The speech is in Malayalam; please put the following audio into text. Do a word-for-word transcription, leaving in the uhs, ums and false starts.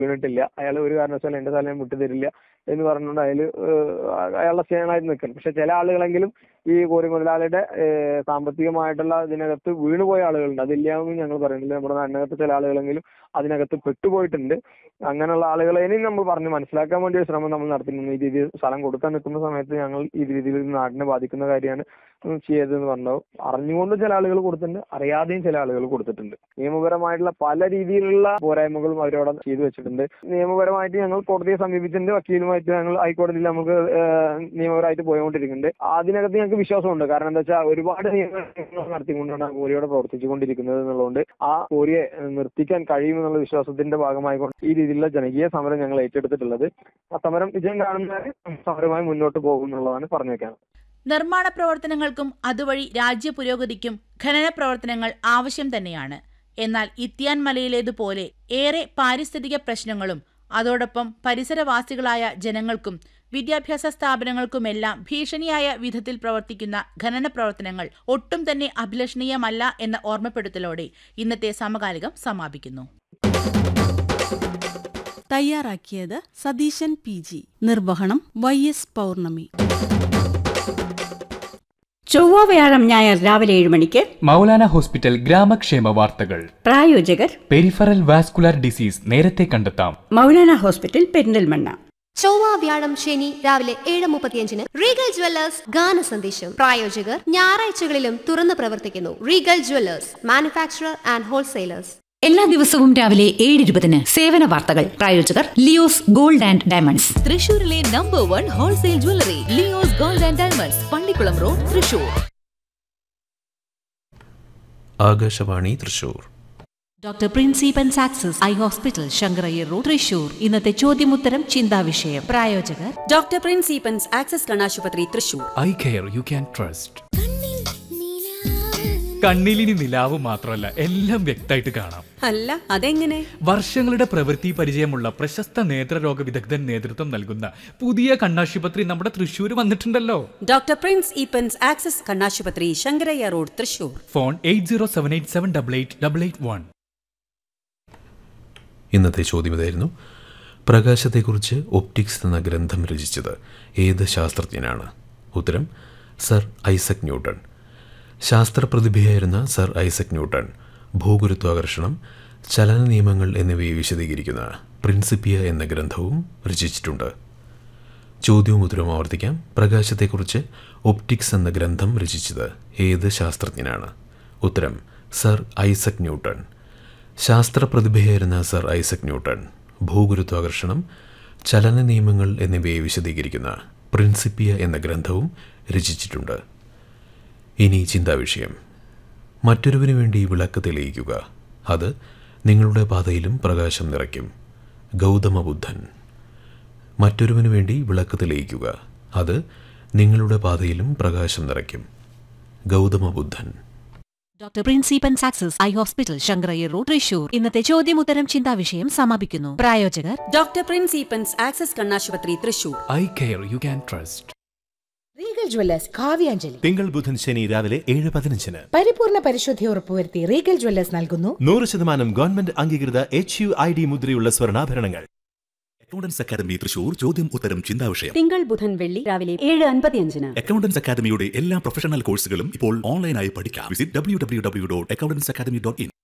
വീണിട്ടില്ല, അയാൾ ഒരു കാരണവശാലും എന്റെ സ്ഥലം വിട്ടുതരില്ല എന്ന് പറഞ്ഞുകൊണ്ട് അയാൾ അയാളുടെ സ്റ്റേണായിട്ട് നിൽക്കണം. പക്ഷെ ചില ആളുകളെങ്കിലും ഈ കോറി മുതലാളിയുടെ സാമ്പത്തികമായിട്ടുള്ള ഇതിനകത്ത് വീണുപോയ ആളുകളുണ്ട്. അതില്ലാന്ന് ഞങ്ങൾ പറയുന്നില്ല. നമ്മുടെ നാടിനകത്ത് ചില ആളുകളെങ്കിലും അതിനകത്ത് പെട്ടുപോയിട്ടുണ്ട്. അങ്ങനെയുള്ള ആളുകളെ ഇനി നമ്മൾ പറഞ്ഞ് മനസ്സിലാക്കാൻ വേണ്ടി ഒരു ശ്രമം നമ്മൾ നടത്തുന്നു. ഈ രീതിയിൽ സ്ഥലം കൊടുക്കാൻ നിൽക്കുന്ന സമയത്ത് ഞങ്ങൾ ഈ രീതിയിൽ നാടിനെ ബാധിക്കുന്ന കാര്യമാണ് ചെയ്യരുതെന്ന് പറഞ്ഞു. അറിഞ്ഞുകൊണ്ട് ചില ആളുകൾ കൊടുത്തിട്ടുണ്ട്, അറിയാതെയും ചില ആളുകൾ കൊടുത്തിട്ടുണ്ട്. നിയമപരമായിട്ടുള്ള പല രീതിയിലുള്ള പോരായ്മകളും അവരവിടെ ചെയ്തു വെച്ചിട്ടുണ്ട്. നിയമപരമായിട്ട് ഞങ്ങൾ കോടതിയെ സമീപിച്ചിട്ടുണ്ട്, വക്കീലുമായിട്ട് ഞങ്ങൾ ഹൈക്കോടതിയിൽ നമുക്ക് നിയമപരമായിട്ട് പോയിക്കൊണ്ടിരിക്കുന്നുണ്ട്. അതിനകത്ത് ഞങ്ങൾക്ക് വിശ്വാസമുണ്ട്. കാരണം എന്താ വെച്ചാൽ ഒരുപാട് നിയമങ്ങൾ നടത്തിക്കൊണ്ടാണ് ആ കോറിയോടെ പ്രവർത്തിച്ചുകൊണ്ടിരിക്കുന്നത് എന്നുള്ളതുകൊണ്ട് ആ കോറിയെ നിർത്തിക്കാൻ കഴിയുമെന്നുള്ള വിശ്വാസത്തിന്റെ ഭാഗമായിക്കൊണ്ട് ഈ രീതിയിലുള്ള ജനകീയ സമരം ഞങ്ങൾ ഏറ്റെടുത്തിട്ടുള്ളത്. ആ സമരം വിജയം കാണുന്നവരെ സമരമായി മുന്നോട്ട് പോകും എന്നുള്ളതാണ് പറഞ്ഞു വെക്കാൻ. നിർമ്മാണ പ്രവർത്തനങ്ങൾക്കും അതുവഴി രാജ്യ പുരോഗതിക്കും ഖനന പ്രവർത്തനങ്ങൾ ആവശ്യം തന്നെയാണ്. എന്നാൽ ഇത്തിയാൻ മലയിലേതുപോലെ ഏറെ പാരിസ്ഥിതിക പ്രശ്നങ്ങളും അതോടൊപ്പം പരിസരവാസികളായ ജനങ്ങൾക്കും വിദ്യാഭ്യാസ സ്ഥാപനങ്ങൾക്കുമെല്ലാം ഭീഷണിയായ വിധത്തിൽ പ്രവർത്തിക്കുന്ന ഖനന പ്രവർത്തനങ്ങൾ ഒട്ടും തന്നെ അഭിലഷണീയമല്ല എന്ന ഓർമ്മപ്പെടുത്തലോടെ ഇന്നത്തെ സമകാലികം സമാപിക്കുന്നു. തയ്യാറാക്കിയത് സതീശൻ പി ജി. നിർവഹണം വൈ എസ് പൗർണമി. ചൊവ്വ വ്യാഴം ഞായർ രാവിലെ ഏഴ് മണിക്ക് മൗലാന ഹോസ്പിറ്റൽ ഗ്രാമക്ഷേമ വാർത്തകൾ. പ്രായോജകർ പെരിഫറൽ വാസ്കുലർ ഡിസീസ് നേരത്തെ കണ്ടെത്താം. മൗലാന ഹോസ്പിറ്റൽ പെരിന്തൽമണ്ണ. ചൊവ്വ വ്യാഴം ശനി രാവിലെ ഏഴ് മുപ്പത്തിയഞ്ചിന് റീഗൽ ജ്വല്ലേഴ്സ് ഗാന സന്ദേശം. പ്രായോജകർ ഞായറാഴ്ചകളിലും തുറന്നു പ്രവർത്തിക്കുന്നു. Regal Jewellers, manufacturer and wholesalers. എല്ലാ ദിവസവും രാവിലെ ഏഴ് ഇരുപതിന് സേവന വാർത്തകൾ. പ്രായോജകർ ലിയോസ് ഗോൾഡ് ആൻഡ് ഡയമണ്ട്സ്. തൃശൂരിലെ number one wholesale jewellery Leo's gold and diamonds, Pallikkulam road, Thrissur. Akashvani Thrissur. Doctor principal സാക്സസ് eye hospital, Sankara Iyer road, Thrissur. ഇന്നത്തെ ചോദ്യമുത്തരം ചിന്താവിഷയം. പ്രായോജകർ ഡോക്ടർ പ്രിൻസിപ്പൽസ് ആക്സസ് കണ്ണാശുപത്രി, Thrissur. Eye care you can trust. കണ്ണിലിനി നിലാവ് മാത്രമല്ല, എല്ലാം വ്യക്തമായിട്ട് കാണാം. അല്ല അതെങ്ങനെ? വർഷങ്ങളുടെ പ്രവൃത്തി പരിചയമുള്ള പ്രശസ്ത നേത്രരോഗ വിദഗ്ധൻ നേതൃത്വം നൽകുന്ന പുതിയ കണ്ണാശുപത്രി നമ്മുടെ തൃശ്ശൂർ വന്നിട്ടുണ്ടല്ലോ. ഡോക്ടർ പ്രിൻസ് ഈപ്പൻസ് ആക്സസ് കണ്ണാശുപത്രി, Sankaraiah road, Thrissur. Phone eight zero seven eight seven double eight double eight one. ഇന്നത്തെ ചോദ്യം ഇതായിരുന്നു: പ്രകാശത്തെക്കുറിച്ച് ഒപ്റ്റിക്സ് എന്ന ഗ്രന്ഥം രചിച്ചത് ഏത് ശാസ്ത്രജ്ഞനാണ്? ഉത്തരം sir Isaac Newton. ശാസ്ത്രപ്രതിഭയായിരുന്ന sir Isaac Newton ഭൂഗുരുത്വാകർഷണം, ചലന നിയമങ്ങൾ എന്നിവയെ വിശദീകരിക്കുന്ന പ്രിൻസിപ്പിയ എന്ന ഗ്രന്ഥവും രചിച്ചിട്ടുണ്ട്. ചോദ്യവും ഉത്തരവും ആവർത്തിക്കാം. പ്രകാശത്തെക്കുറിച്ച് ഒപ്റ്റിക്സ് എന്ന ഗ്രന്ഥം രചിച്ചത് ഏത് ശാസ്ത്രജ്ഞനാണ്? ഉത്തരം sir Isaac Newton. ശാസ്ത്രപ്രതിഭയായിരുന്ന sir Isaac Newton ഭൂഗുരുത്വാകർഷണം, ചലന നിയമങ്ങൾ എന്നിവയെ വിശദീകരിക്കുന്ന പ്രിൻസിപ്പിയ എന്ന ഗ്രന്ഥവും രചിച്ചിട്ടുണ്ട്. ഇനി ചിന്താവിഷയം. മറ്റൊരുവന് വേണ്ടി വിളക്ക് തെളിയിക്കുക, അത് നിങ്ങളുടെ പാതയിലും പ്രകാശം നിറയ്ക്കും. ഗൗതമ ബുദ്ധൻ. മറ്റൊരുവന് വേണ്ടി വിളക്ക് തെളിയിക്കുക, അത് നിങ്ങളുടെ പാതയിലും പ്രകാശം നിറയ്ക്കും. ഗൗതമ ബുദ്ധൻ. Doctor principal സാക്സസ് eye hospital, Sankara Iyer road, Thrissur. ഇന്നത്തെ ചോദ്യമുത്തരം ചിന്താവിഷയം സമാപിക്കുന്നു. പ്രായോജകർ ഡോക്ടർ പ്രിൻസിപ്പൽസ് ആക്സസ് കണ്ണാശുപത്രി, Thrissur. Eye care you can trust. Regal Jewellers Kavyanjali. തിങ്കൾ ബുധൻ ശനി രാവിലെ ഏഴ് പതിനഞ്ചിന് പരിപൂർണ പരിശുദ്ധി ഉറപ്പുവരുത്തി റീഗൽ ജ്വല്ലേഴ്സ് നൽകുന്നു നൂറ് ശതമാനം ഗവൺമെന്റ് അംഗീകൃത എച്ച് യു ഐ ഡി മുദ്രയുള്ള സ്വർണ്ണാഭരണങ്ങൾ. അക്കൗണ്ടൻസ് അക്കാദമി തൃശൂർ ചോദ്യം ഉത്തരം ചിന്താവിഷയം. തിങ്കൾ ബുധൻ വെള്ളി രാവിലെ ഏഴ് അൻപത്തിയഞ്ചിന്. അക്കൗണ്ടൻസ് അക്കാദമിയുടെ എല്ലാ പ്രൊഫഷണൽ കോഴ്സുകളും ഇപ്പോൾ ഓൺലൈനായി പഠിക്കാം. Visit W W W dot accountants academy dot in.